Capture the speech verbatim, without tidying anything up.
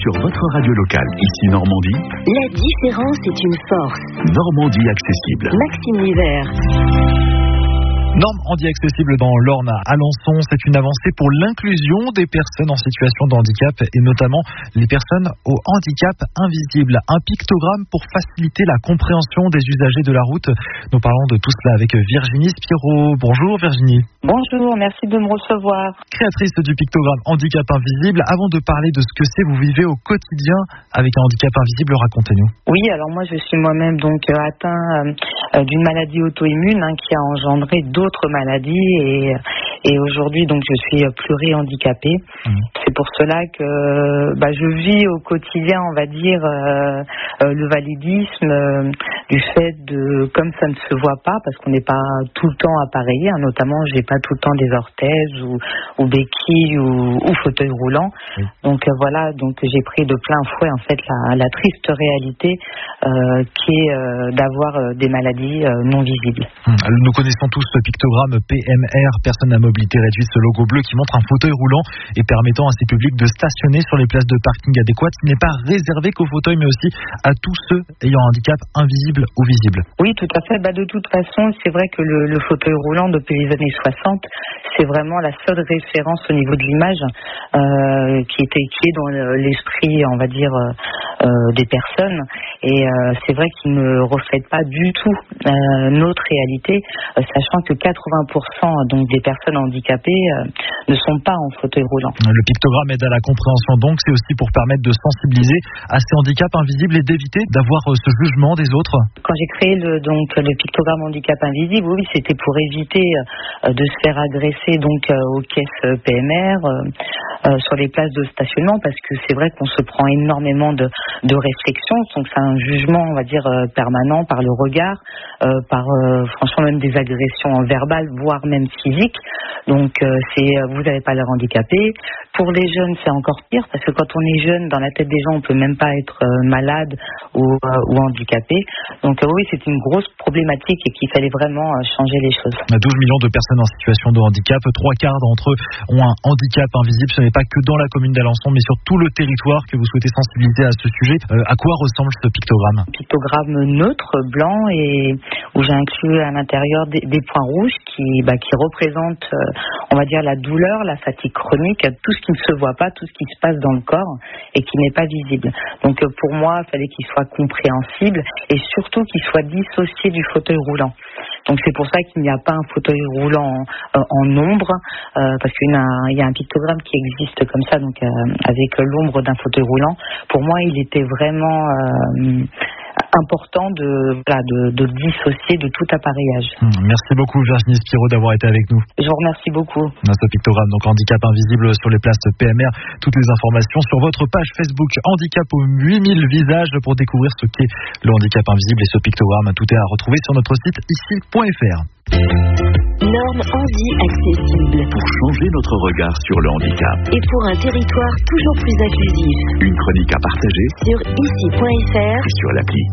sur votre radio locale. Ici Normandie. La différence est une force. Normandie accessible. Maxime Liver. Normandie accessible dans l'Orne à Alençon, c'est une avancée pour l'inclusion des personnes en situation de handicap et notamment les personnes au handicap invisible. Un pictogramme pour faciliter la compréhension des usagers de la route. Nous parlons de tout cela avec Virginie Spiro. Bonjour Virginie. Bonjour, merci de me recevoir. Créatrice du pictogramme handicap invisible, avant de parler de ce que c'est, vous vivez au quotidien avec un handicap invisible, racontez-nous. Oui, alors moi je suis moi-même donc atteint euh, d'une maladie auto-immune hein, qui a engendré d'autres maladies et, et aujourd'hui donc je suis plurihandicapée. Mmh. C'est pour cela que bah, je vis au quotidien, on va dire, euh, euh, le validisme euh, du fait de, comme ça ne se voit pas, parce qu'on n'est pas tout le temps appareillé, hein, notamment j'ai pas tout le temps des orthèses ou, ou béquilles ou, ou fauteuil roulant. Mmh. Donc euh, voilà, donc j'ai pris de plein fouet en fait la, la triste réalité euh, qui est euh, d'avoir euh, des maladies euh, non visibles. Mmh. Nous connaissons tous ce pictogramme P M R, personne à mobilité réduite, ce logo bleu qui montre un fauteuil roulant et permettant à ces publics de stationner sur les places de parking adéquates. Il n'est pas réservé qu'aux fauteuils mais aussi à tous ceux ayant un handicap invisible ou visible. Oui, tout à fait. Bah, de toute façon, c'est vrai que le, le fauteuil roulant depuis les années soixante, c'est vraiment la seule référence au niveau de l'image euh, qui, était, qui est dans l'esprit, on va dire, euh, des personnes. Et euh, c'est vrai qu'il ne reflète pas du tout euh, notre réalité, euh, sachant que quatre-vingts pour cent donc, des personnes handicapées euh, ne sont pas en fauteuil roulant. Le pictogramme aide à la compréhension, donc c'est aussi pour permettre de sensibiliser à ces handicaps invisibles et d'éviter d'avoir euh, ce jugement des autres. Quand j'ai créé le, donc, le pictogramme handicap invisible, oui, c'était pour éviter euh, de se faire agresser donc, euh, aux caisses P M R, euh, euh, sur les places de stationnement, parce que c'est vrai qu'on se prend énormément de, de réflexions, donc c'est un jugement, on va dire, euh, permanent par le regard, euh, par euh, franchement même des agressions verbales, voire même physiques. Donc euh, c'est vous n'avez pas l'air handicapé. Pour les jeunes, c'est encore pire parce que quand on est jeune, dans la tête des gens, on peut même pas être euh, malade ou, euh, ou handicapé. Donc euh, oui, c'est une grosse problématique et qu'il fallait vraiment euh, changer les choses. douze millions de personnes en situation de handicap, trois quarts d'entre eux ont un handicap invisible. Ce n'est pas que dans la commune d'Alençon, mais sur tout le territoire que vous souhaitez sensibiliser à ce sujet. Euh, à quoi ressemble ce pictogramme ? Pictogramme neutre, blanc, et où j'ai inclus à l'intérieur des, des points rouges qui, bah, qui représentent, euh, on va dire, la douleur, la fatigue chronique, tout ce qui ne se voit pas, tout ce qui se passe dans le corps et qui n'est pas visible. Donc euh, pour moi, il fallait qu'il soit compréhensible et surtout qu'il soit dissocié du fauteuil roulant. Donc c'est pour ça qu'il n'y a pas un fauteuil roulant en, euh, en ombre, euh, parce qu'il y a, un, il y a un pictogramme qui existe comme ça, donc euh, avec l'ombre d'un fauteuil roulant. Pour moi, il était vraiment euh, important de, voilà, de, de dissocier de tout appareillage. Mmh, merci beaucoup Virginie Spiro d'avoir été avec nous. Je vous remercie beaucoup. Ce pictogramme, donc handicap invisible sur les places P M R. Toutes les informations sur votre page Facebook Handicap aux huit mille visages pour découvrir ce qu'est le handicap invisible et ce pictogramme. Tout est à retrouver sur notre site ici point f r. Normandie accessible. Pour changer notre regard sur le handicap. Et pour un territoire toujours plus inclusif. Une chronique à partager sur ici point f r et sur l'appli.